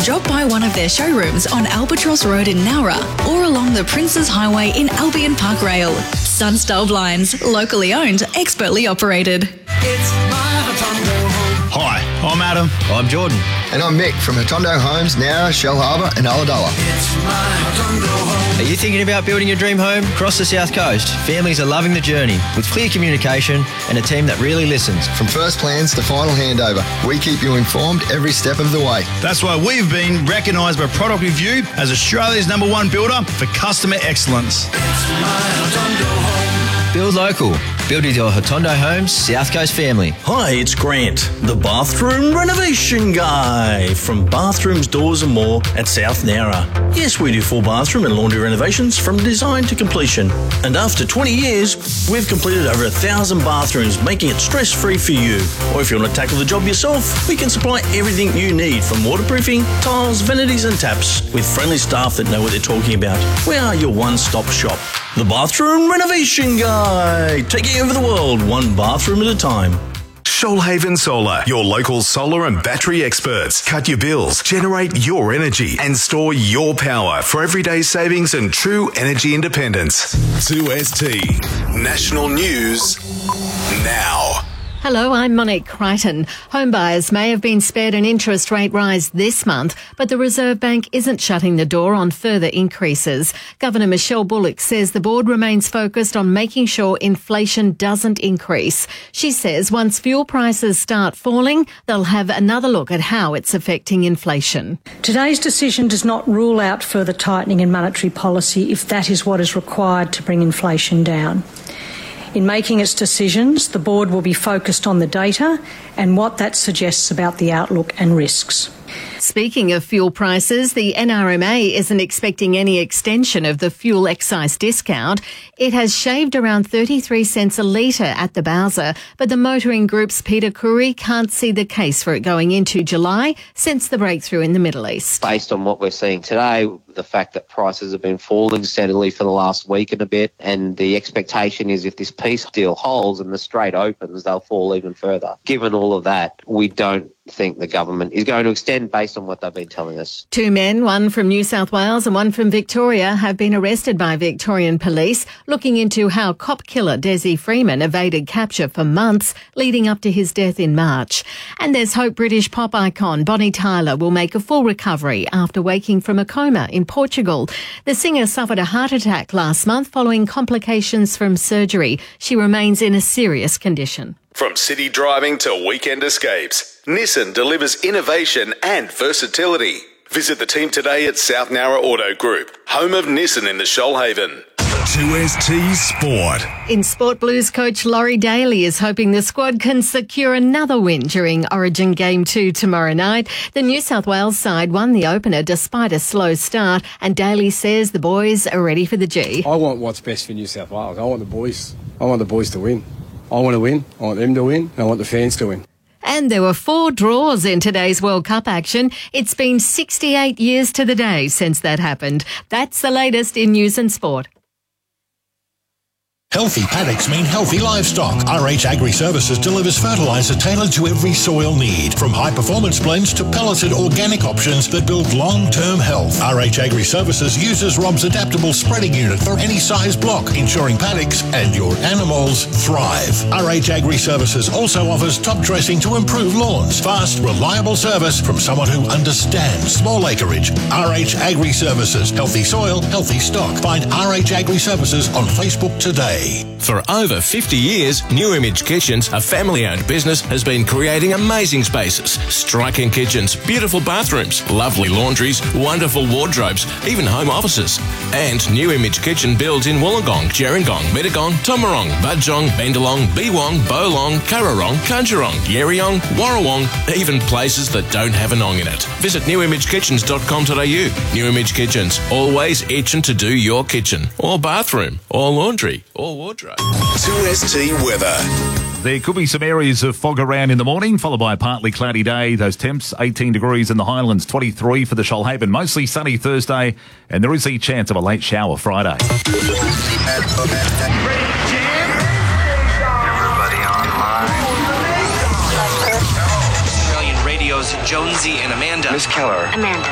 drop by one of their showrooms on Albatross Road in Nowra or along the Princes Highway in Albion Park Rail. Sunstyle Blinds, locally owned, expertly operated. It's my Hotondo home. Hi, I'm Adam. I'm Jordan. And I'm Mick from Hotondo Homes, Nowra, Shell Harbour and Ulladulla. It's my Hotondo home. Are you thinking about building your dream home across the South Coast? Families are loving the journey with clear communication and a team that really listens. From first plans to final handover, we keep you informed every step of the way. That's why we've been recognised by Product Review as Australia's #1 builder for customer excellence. It's my Hotondo home. Build local. Build with your Hotondo Homes South Coast family. Hi, it's Grant, the bathroom renovation guy from Bathrooms, Doors and More at South Nowra. Yes, we do full bathroom and laundry renovations from design to completion. And after 20 years, we've completed over 1,000 bathrooms, making it stress-free for you. Or if you want to tackle the job yourself, we can supply everything you need from waterproofing, tiles, vanities and taps with friendly staff that know what they're talking about. We are your one-stop shop. The Bathroom Renovation Guy, taking over the world one bathroom at a time. Shoalhaven Solar, your local solar and battery experts. Cut your bills, generate your energy, and store your power for everyday savings and true energy independence. 2ST National News now. Hello, I'm Monique Crichton. Homebuyers may have been spared an interest rate rise this month, but the Reserve Bank isn't shutting the door on further increases. Governor Michelle Bullock says the board remains focused on making sure inflation doesn't increase. She says once fuel prices start falling, they'll have another look at how it's affecting inflation. Today's decision does not rule out further tightening in monetary policy if that is what is required to bring inflation down. In making its decisions, the board will be focused on the data and what that suggests about the outlook and risks. Speaking of fuel prices, the NRMA isn't expecting any extension of the fuel excise discount. It has shaved around 33 cents a litre at the Bowser, but the motoring group's Peter Curry can't see the case for it going into July since the breakthrough in the Middle East. Based on what we're seeing today, the fact that prices have been falling steadily for the last week and a bit, and the expectation is if this peace deal holds and the Strait opens, they'll fall even further. Given all of that, we don't think the government is going to extend based on what they've been telling us. 2 men, one from New South Wales and one from Victoria, have been arrested by Victorian police looking into how cop killer Desi Freeman evaded capture for months leading up to his death in March. And there's hope British pop icon Bonnie Tyler will make a full recovery after waking from a coma in Portugal. The singer suffered a heart attack last month following complications from surgery. She remains in a serious condition. From city driving to weekend escapes, Nissan delivers innovation and versatility. Visit the team today at South Nowra Auto Group, home of Nissan in the Shoalhaven. 2ST Sport. In Sport Blues coach Laurie Daly is hoping the squad can secure another win during Origin Game 2 tomorrow night. The New South Wales side won the opener despite a slow start, and Daly says the boys are ready for the G. I want what's best for New South Wales. I want the boys to win. I want to win. I want them to win. And I want the fans to win. And there were 4 draws in today's World Cup action. It's been 68 years to the day since that happened. That's the latest in news and sport. Healthy paddocks mean healthy livestock. RH Agri Services delivers fertiliser tailored to every soil need, from high-performance blends to pelleted organic options that build long-term health. RH Agri Services uses Rob's adaptable spreading unit for any size block, ensuring paddocks and your animals thrive. RH Agri Services also offers top dressing to improve lawns. Fast, reliable service from someone who understands small acreage. RH Agri Services. Healthy soil, healthy stock. Find RH Agri Services on Facebook today. For over 50 years, New Image Kitchens, a family-owned business, has been creating amazing spaces, striking kitchens, beautiful bathrooms, lovely laundries, wonderful wardrobes, even home offices. And New Image Kitchen builds in Wollongong, Gerringong, Mittagong, Tomarong, Budgong, Bendalong, Beewong, Bolong, Currarong, Kunjarong, Yerriong, Warrawong, even places that don't have an ong in it. Visit newimagekitchens.com.au. New Image Kitchens, always itching to do your kitchen, or bathroom, or laundry, or wardrobe. 2ST weather. There could be some areas of fog around in the morning, followed by a partly cloudy day. Those temps, 18 degrees in the Highlands, 23 for the Shoalhaven. Mostly sunny Thursday, and there is a chance of a late shower Friday. Everybody online. Australian Radio's Jonesy and Amanda. Miss Keller. Amanda.